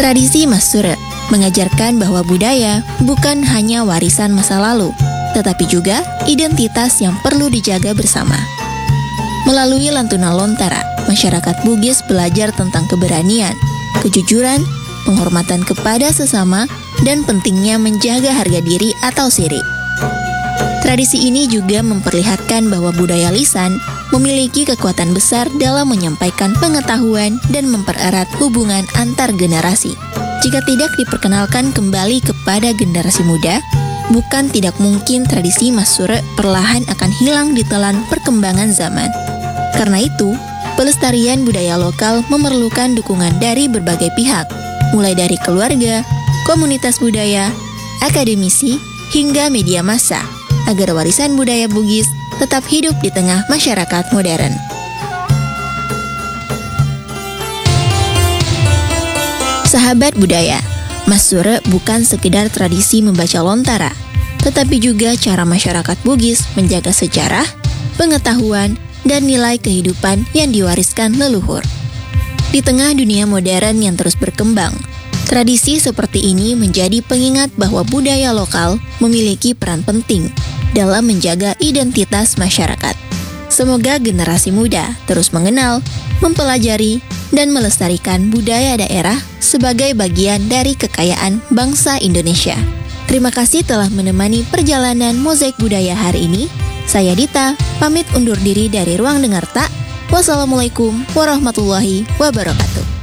Tradisi Masure mengajarkan bahwa budaya bukan hanya warisan masa lalu, tetapi juga identitas yang perlu dijaga bersama. Melalui lantunan lontara, masyarakat Bugis belajar tentang keberanian, kejujuran, penghormatan kepada sesama, dan pentingnya menjaga harga diri atau siri. Tradisi ini juga memperlihatkan bahwa budaya lisan memiliki kekuatan besar dalam menyampaikan pengetahuan dan mempererat hubungan antar generasi. Jika tidak diperkenalkan kembali kepada generasi muda, bukan tidak mungkin tradisi Masure perlahan akan hilang ditelan perkembangan zaman. Karena itu, pelestarian budaya lokal memerlukan dukungan dari berbagai pihak, mulai dari keluarga, komunitas budaya, akademisi, hingga media massa, agar warisan budaya Bugis tetap hidup di tengah masyarakat modern. Sahabat budaya, Masure bukan sekedar tradisi membaca lontara, tetapi juga cara masyarakat Bugis menjaga sejarah, pengetahuan, dan nilai kehidupan yang diwariskan leluhur. Di tengah dunia modern yang terus berkembang, tradisi seperti ini menjadi pengingat bahwa budaya lokal memiliki peran penting dalam menjaga identitas masyarakat. Semoga generasi muda terus mengenal, mempelajari, dan melestarikan budaya daerah sebagai bagian dari kekayaan bangsa Indonesia. Terima kasih telah menemani perjalanan Mozaik Budaya hari ini. Saya Dita, pamit undur diri dari Ruang Dengar Tak. Wassalamualaikum warahmatullahi wabarakatuh.